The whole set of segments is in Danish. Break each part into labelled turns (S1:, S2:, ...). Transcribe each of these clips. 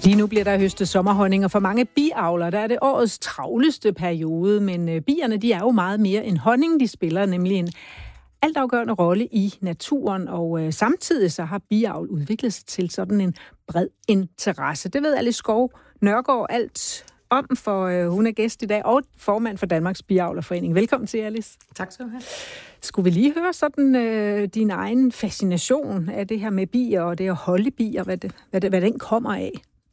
S1: Lige nu bliver der høstet sommerhonning, og for mange biavlere, der er det årets travleste periode, men bierne, de er jo meget mere end honning. De spiller nemlig en altafgørende rolle i naturen, og samtidig så har biavl udviklet sig til sådan en bred interesse. Det ved Alice Skov Nørgaard alt om, for hun er gæst i dag og formand for Danmarks Biavlerforening. Velkommen til, Alice.
S2: Tak skal du have.
S1: Skulle vi lige høre sådan din egen fascination af det her med bier og det at holde bier, hvad den kommer af?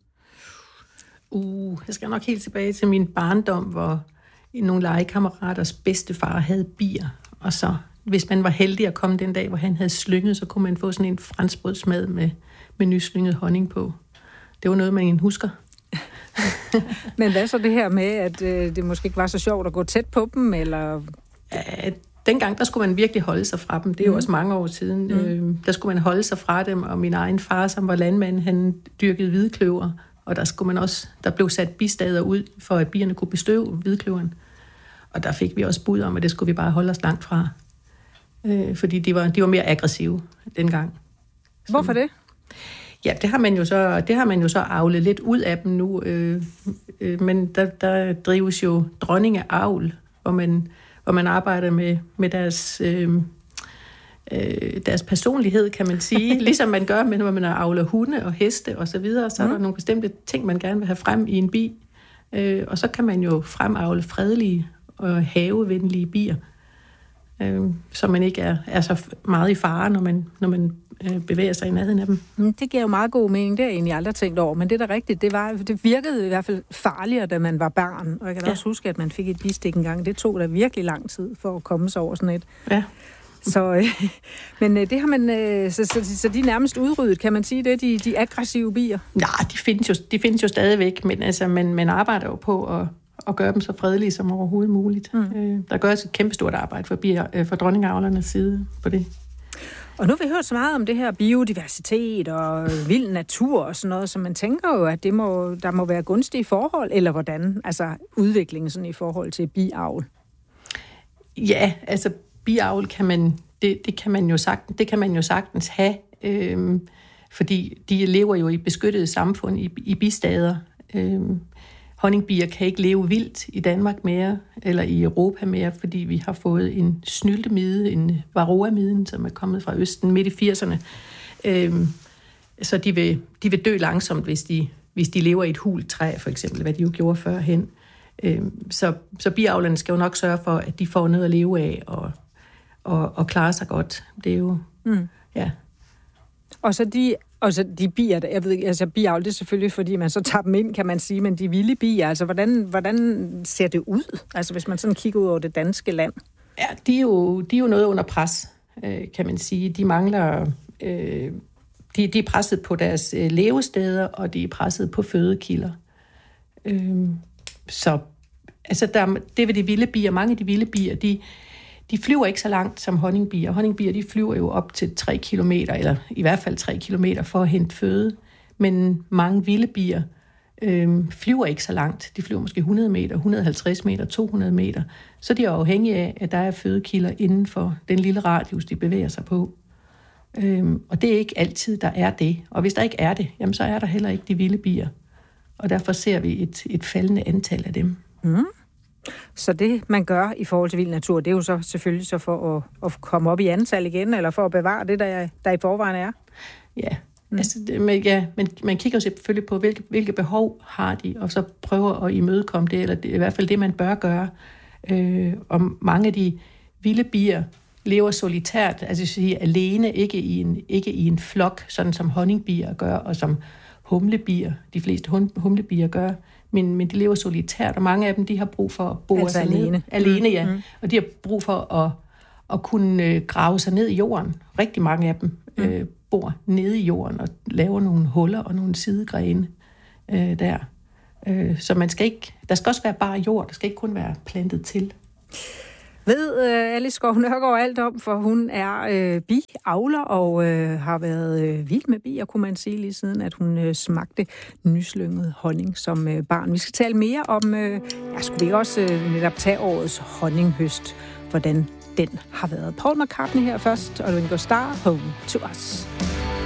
S2: Jeg skal nok helt tilbage til min barndom, hvor nogle legekammeraters bedstefar havde bier, og så, hvis man var heldig at komme den dag, hvor han havde slynget, så kunne man få sådan en franskbrødsmad med nyslynget honning på. Det var noget, man husker.
S1: Men hvad så det her med, at det måske ikke var så sjovt at gå tæt på dem, eller?
S2: Ja, dengang, der skulle man virkelig holde sig fra dem. Det er jo også mange år siden. Der skulle man holde sig fra dem, og min egen far, som var landmand, han dyrkede hvidkløver, og der blev sat bistader ud, for at bierne kunne bestøve hvidkløveren. Og der fik vi også bud om, at det skulle vi bare holde os langt fra. Fordi de var mere aggressive dengang.
S1: Hvorfor det?
S2: Ja, det har man jo så avlet lidt ud af dem nu. Men der drives jo dronningeavl, hvor man arbejder med deres personlighed, kan man sige. Ligesom man gør, når man avler hunde og heste og så videre, så er der nogle bestemte ting, man gerne vil have frem i en bi. Og så kan man jo fremavle fredelige og havevenlige bier, så man ikke er så meget i fare, når man bevæger sig i nærheden af dem.
S1: Det giver jo meget god mening, det har jeg egentlig aldrig tænkt over, men det er da rigtigt, det virkede i hvert fald farligere, da man var barn, og jeg kan da også huske, at man fik et bistik engang. Det tog da virkelig lang tid for at komme sig over sådan et. Ja. Så, men det har man, så de er nærmest udryddet, kan man sige det, de aggressive bier?
S2: Nej, de findes jo stadigvæk, men altså, man arbejder jo på at gøre dem så fredelige som overhovedet muligt. Der gøres et kæmpestort arbejde for dronningeavlernes side på det.
S1: Og nu har vi hørt så meget om det her biodiversitet og vild natur og sådan noget, så man tænker jo, at der må være gunstige forhold, eller hvordan? Altså udviklingen sådan i forhold til biavl?
S2: Ja, altså biavl kan man jo sagtens have, fordi de lever jo i beskyttede samfund i bistader. Honningbier kan ikke leve vildt i Danmark mere, eller i Europa mere, fordi vi har fået en snyltemide, en varroamiden, som er kommet fra Østen midt i 80'erne. Så de vil dø langsomt, hvis de lever i et hult træ, for eksempel, hvad de jo gjorde førhen. Så biavlerne skal jo nok sørge for, at de får noget at leve af, og klare sig godt. Det er jo, ja.
S1: Og så de bier, jeg ved ikke, altså biavl, det er selvfølgelig, fordi man så tager dem ind, kan man sige, men de vilde bier, altså hvordan ser det ud? Altså hvis man sådan kigger ud over det danske land.
S2: Ja, de er jo noget under pres, kan man sige. De mangler, de er presset på deres levesteder, og de er presset på fødekilder. Så altså det ved de vilde bier, mange af de vilde bier, de flyver ikke så langt som honningbier. Honningbier, de flyver jo op til 3 kilometer, eller i hvert fald 3 kilometer for at hente føde. Men mange vilde bier flyver ikke så langt. De flyver måske 100 meter, 150 meter, 200 meter. Så de er afhængige af, at der er fødekilder inden for den lille radius, de bevæger sig på. Og det er ikke altid, der er det. Og hvis der ikke er det, jamen, så er der heller ikke de vilde bier. Og derfor ser vi et faldende antal af dem.
S1: Så det, man gør i forhold til vild natur, det er jo så selvfølgelig så for at komme op i antal igen, eller for at bevare det, der i forvejen er?
S2: Ja, altså, men man kigger selvfølgelig på, hvilke behov har de, og så prøver at imødekomme det, eller det er i hvert fald det, man bør gøre. Og mange af de vilde bier lever solitært, altså sige alene, ikke i en flok, sådan som honningbier gør, og som humlebier, de fleste humlebier gør, men de lever solitært, og mange af dem, de har brug for at bore sig ned. Alene, ja. Og de har brug for at kunne grave sig ned i jorden. Rigtig mange af dem bor nede i jorden og laver nogle huller og nogle sidegrene der. Så der skal også være bare jord, der skal ikke kun være plantet til.
S1: Ved Alice Skov Nørgaard alt om, for hun er biavler og har været vild med bier, kunne man sige, lige siden at hun smagte nyslynget honning som barn. Vi skal tale mere om, skulle vi også netop tage årets honninghøst, hvordan den har været. Paul McCartney her først, og Ringo Starr, Home to Us.